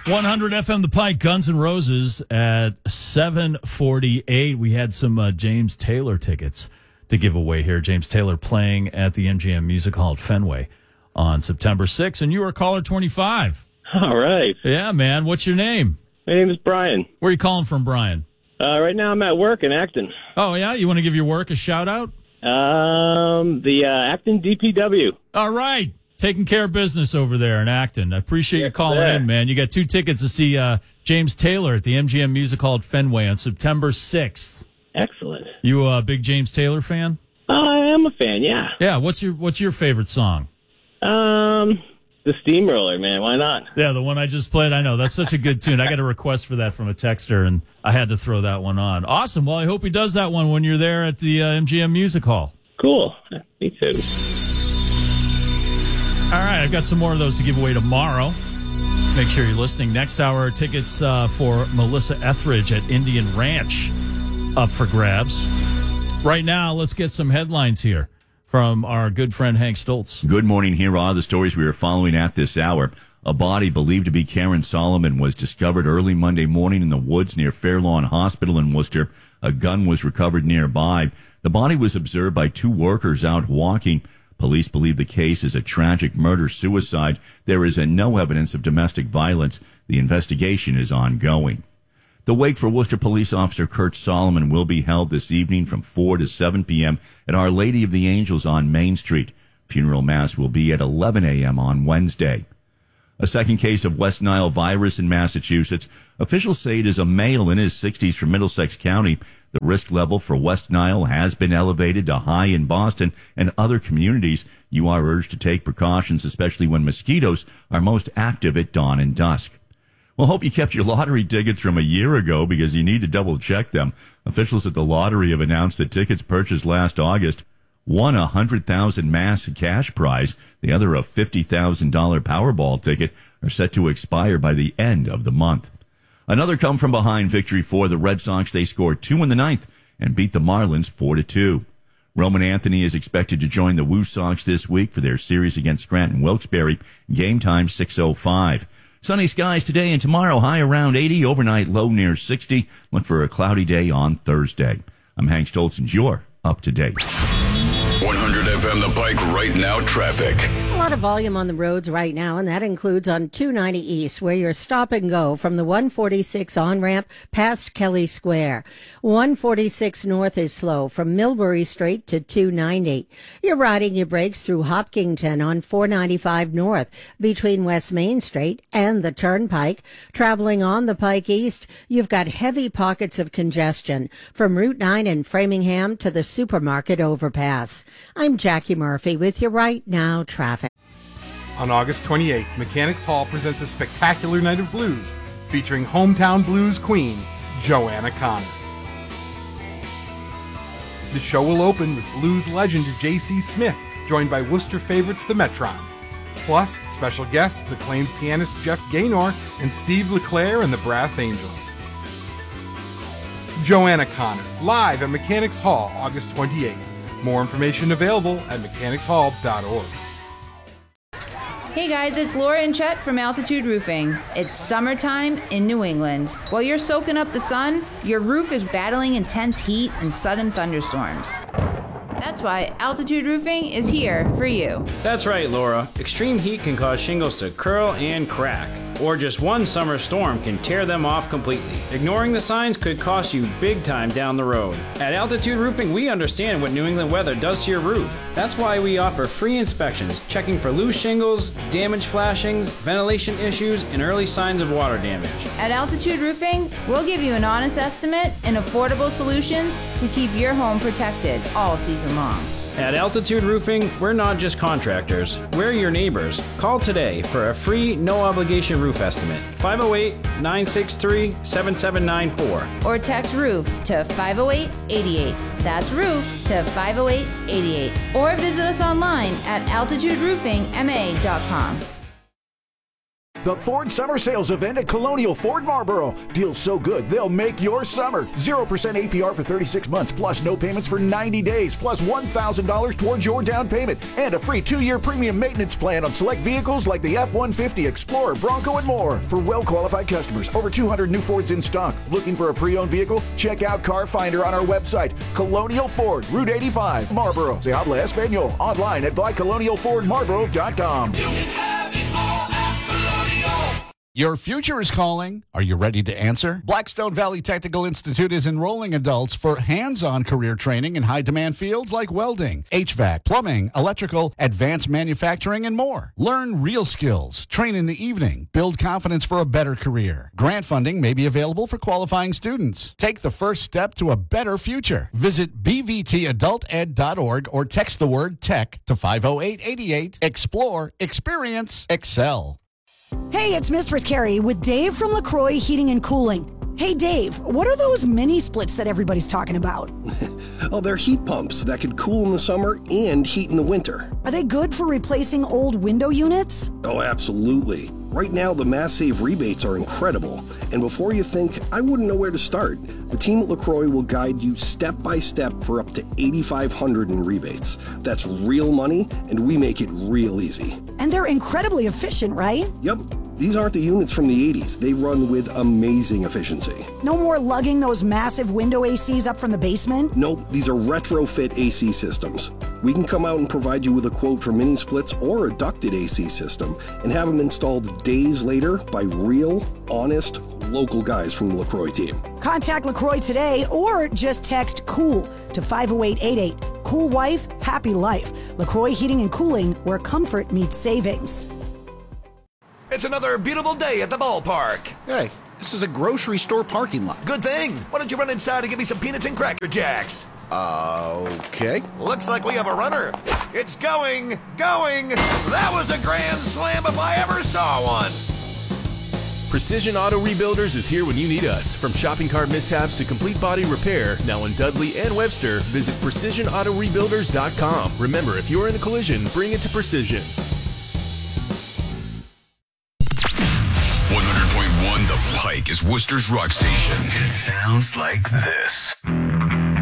100 FM The Pike, Guns N' Roses at 7:48. We had some James Taylor tickets to give away here. James Taylor playing at the MGM Music Hall at Fenway on September 6th, and you are caller 25. All right. Yeah, man. What's your name? My name is Brian. Where are you calling from, Brian? Right now I'm at work in Acton. Oh, yeah? You want to give your work a shout-out? The Acton DPW. All right. Taking care of business over there in Acton. I appreciate you calling in, man. You got 2 tickets to see James Taylor at the MGM Music Hall at Fenway on September 6th. Excellent. You a big James Taylor fan? I am a fan, yeah. Yeah, what's your favorite song? The Steamroller, man. Why not? Yeah, the one I just played. I know. That's such a good tune. I got a request for that from a texter, and I had to throw that one on. Awesome. Well, I hope he does that one when you're there at the MGM Music Hall. Cool. Me too. All right, I've got some more of those to give away tomorrow. Make sure you're listening. Next hour, tickets for Melissa Etheridge at Indian Ranch up for grabs. Right now, let's get some headlines here from our good friend Hank Stoltz. Good morning. Here are the stories we are following at this hour. A body believed to be Karen Solomon was discovered early Monday morning in the woods near Fairlawn Hospital in Worcester. A gun was recovered nearby. The body was observed by 2 workers out walking. Police believe the case is a tragic murder-suicide. There is no evidence of domestic violence. The investigation is ongoing. The wake for Worcester Police Officer Kurt Solomon will be held this evening from 4 to 7 p.m. at Our Lady of the Angels on Main Street. Funeral Mass will be at 11 a.m. on Wednesday. A second case of West Nile virus in Massachusetts. Officials say it is a male in his 60s from Middlesex County. The risk level for West Nile has been elevated to high in Boston and other communities. You are urged to take precautions, especially when mosquitoes are most active at dawn and dusk. Well, hope you kept your lottery tickets from a year ago because you need to double-check them. Officials at the lottery have announced that tickets purchased last August won a $100,000 mass cash prize. The other, a $50,000 Powerball ticket, are set to expire by the end of the month. Another come-from-behind victory for the Red Sox. They scored 2 in the 9th and beat the Marlins 4-2. Roman Anthony is expected to join the Woo Sox this week for their series against Scranton Wilkes-Barre. Game time 6:05. Sunny skies today and tomorrow, high around 80, overnight low near 60. Look for a cloudy day on Thursday. I'm Hank Stoltz, and you're up to date. 100 FM The Pike right now traffic. A lot of volume on the roads right now, and that includes on 290 East, where you're stop and go from the 146 on-ramp past Kelly Square. 146 North is slow from Millbury Street to 290. You're riding your brakes through Hopkinton on 495 North between West Main Street and the Turnpike. Traveling on the Pike East, you've got heavy pockets of congestion from Route 9 in Framingham to the supermarket overpass. I'm Jackie Murphy with your Right Now traffic. On August 28th, Mechanics Hall presents a spectacular night of blues featuring hometown blues queen, Joanna Connor. The show will open with blues legend J.C. Smith, joined by Worcester favorites the Metrons. Plus, special guests acclaimed pianist Jeff Gaynor and Steve LeClaire and the Brass Angels. Joanna Connor, live at Mechanics Hall, August 28th. More information available at mechanicshall.org. Hey guys, it's Laura and Chet from Altitude Roofing. It's summertime in New England. While you're soaking up the sun, your roof is battling intense heat and sudden thunderstorms. That's why Altitude Roofing is here for you. That's right, Laura. Extreme heat can cause shingles to curl and crack, or just one summer storm can tear them off completely. Ignoring the signs could cost you big time down the road. At Altitude Roofing, we understand what New England weather does to your roof. That's why we offer free inspections, checking for loose shingles, damaged flashings, ventilation issues, and early signs of water damage. At Altitude Roofing, we'll give you an honest estimate and affordable solutions to keep your home protected all season long. At Altitude Roofing, we're not just contractors, we're your neighbors. Call today for a free, no-obligation roof estimate. 508-963-7794. Or text ROOF to 50888. That's ROOF to 50888. Or visit us online at altituderoofingma.com. The Ford Summer Sales Event at Colonial Ford Marlboro. Deals so good, they'll make your summer. 0% APR for 36 months, plus no payments for 90 days, plus $1,000 towards your down payment, and a free 2-year premium maintenance plan on select vehicles like the F-150, Explorer, Bronco, and more. For well-qualified customers, over 200 new Fords in stock. Looking for a pre-owned vehicle? Check out Car Finder on our website. Colonial Ford, Route 85, Marlboro. Se habla español. Online at buycolonialfordmarlboro.com. Your future is calling. Are you ready to answer? Blackstone Valley Technical Institute is enrolling adults for hands-on career training in high-demand fields like welding, HVAC, plumbing, electrical, advanced manufacturing, and more. Learn real skills, train in the evening, build confidence for a better career. Grant funding may be available for qualifying students. Take the first step to a better future. Visit bvtadulted.org or text the word TECH to 50888. Explore, experience, excel. Hey, it's Mistress Carrie with Dave from LaCroix Heating and Cooling. Hey, Dave, what are those mini splits that everybody's talking about? Oh, they're heat pumps that could cool in the summer and heat in the winter. Are they good for replacing old window units? Oh, absolutely. Right now, the Mass Save rebates are incredible. And before you think, I wouldn't know where to start, the team at LaCroix will guide you step by step for up to $8,500 in rebates. That's real money, and we make it real easy. And they're incredibly efficient, right? Yep. These aren't the units from the 80s. They run with amazing efficiency. No more lugging those massive window ACs up from the basement? Nope, these are retrofit AC systems. We can come out and provide you with a quote for mini splits or a ducted AC system and have them installed days later by real, honest, local guys from the LaCroix team. Contact LaCroix today or just text COOL to 50888. Cool wife, happy life. LaCroix Heating and Cooling, where comfort meets savings. It's another beautiful day at the ballpark. Hey, this is a grocery store parking lot. Good thing. Why don't you run inside and get me some peanuts and Cracker Jacks? Okay. Looks like we have a runner. It's going. That was a grand slam if I ever saw one. Precision Auto Rebuilders is here when you need us. From shopping cart mishaps to complete body repair, now in Dudley and Webster, visit PrecisionAutoRebuilders.com. Remember, if you're in a collision, bring it to Precision. 100.1 The Pike is Worcester's rock station. And it sounds like this.